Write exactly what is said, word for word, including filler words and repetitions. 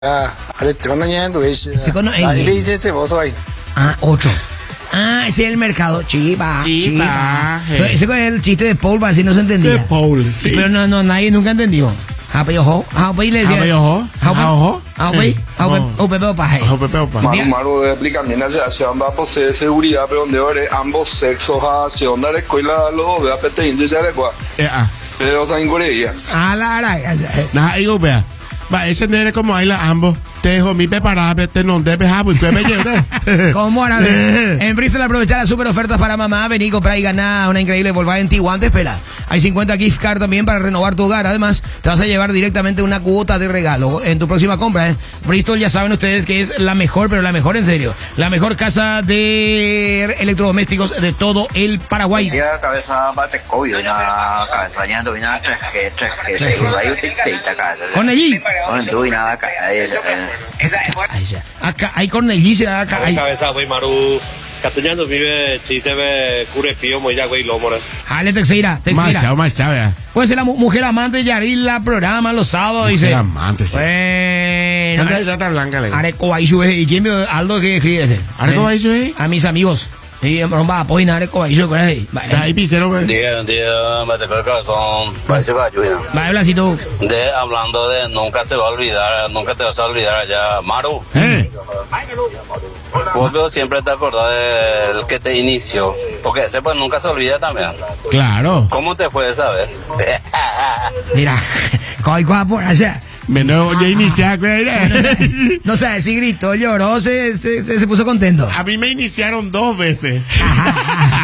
Ah, adesso quando niente esce. Secondo Ah, me- invece te vos vai. Ah, otro. Ah, ese es el mercado. Chiva. Chiva, Pero eh. ese es el chiste de Paul, así no se entendía. De Paul, sí. Pero no, no, nadie nunca entendió. Hapeyojo. Hape le decía. Hapeyojo. Hapeyojo. Hape. Eh, Hape. oh. Hape peo paje. Ojo, Pepe, opa. Bien. Maru, Maru, explícame una situación, va a poseer seguridad, pero donde ahora ambos sexos, a si onda la escuela, los ve a pete, y se adequa. Eh, ah. Pero está en Corea. Ah, la, la, la. Nah, digo, vea. Va, ese nene como ahí la ambos. Te dejo mi preparada, te no debes pues que me lleve. ¿Cómo hará? En Bristol aprovechar las super ofertas para mamá. Vení, comprar y ganar una increíble Volkswagen Tiguan. Te espera. Hay cincuenta gift card también para renovar tu hogar. Además, te vas a llevar directamente una cuota de regalo en tu próxima compra. ¿eh? Bristol, ya saben ustedes que es la mejor, pero la mejor en serio. La mejor casa de electrodomésticos de todo el Paraguay. Dia cabeza bate COVID, una cabeza ñando, una tres G, tres G, seguro, ahí usted te está casa. Con allí. Con tu y nada, ahí Ahí se- Acá hay Cornellí, será acá hay. cabeza güey maru Catuñando vive chiste ve cure pío muy ya güey lómoras. Jale, Texeira, Más Texeira. chao, más chao, vea. Pues la mu- mujer amante de Yaril la programa los sábados, Mujer dice. amante, sí. Bueno. Anda de rata blanca, le. Areco Baixu, ¿y quién vio Aldo que escribe ese? Areco Baixu, ¿eh? A mis amigos. Y romba apoyo Areco Baixu, por ahí. Da ahí pisero, ve. Día, día, me te creo son, parece que ayuda. Va, habla así tú. De, hablando de nunca se va a olvidar, nunca te vas a olvidar allá, Maru. Eh. Vos veo, siempre te acordás del que te inició, porque ese pues nunca se olvida también. Claro. ¿Cómo te fue esa vez? Mira, coi qua por allá. Menos ya iniciar, güey. No sé si gritó, lloró, se, se, se, se puso contento. A mí me iniciaron dos veces.